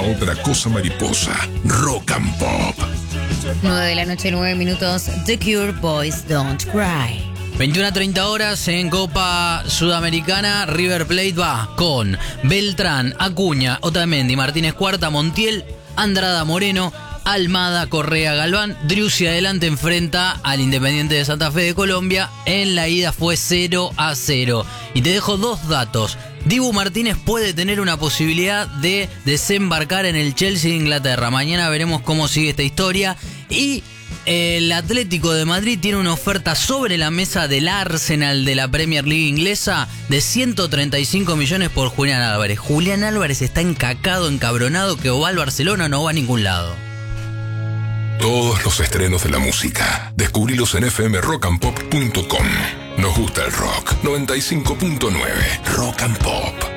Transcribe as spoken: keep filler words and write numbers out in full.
otra cosa mariposa. Rock and Pop. nueve de la noche, nueve minutos. The Cure, Boys Don't Cry. veintiuna a treinta horas en Copa Sudamericana. River Plate va con Beltrán, Acuña, Otamendi, Martínez Cuarta, Montiel, Andrada, Moreno, Almada, Correa, Galván. Driussi adelante enfrenta al Independiente de Santa Fe de Colombia. En la ida fue cero a cero. Y te dejo dos datos. Dibu Martínez puede tener una posibilidad de desembarcar en el Chelsea de Inglaterra. Mañana veremos cómo sigue esta historia. Y el Atlético de Madrid tiene una oferta sobre la mesa del Arsenal de la Premier League inglesa de ciento treinta y cinco millones por Julián Álvarez. Julián Álvarez está encacado, encabronado, que o va al Barcelona o no va a ningún lado. Todos los estrenos de la música. Descubrilos en f m rock and pop punto com. Nos gusta el rock. noventa y cinco punto nueve. Rock and Pop.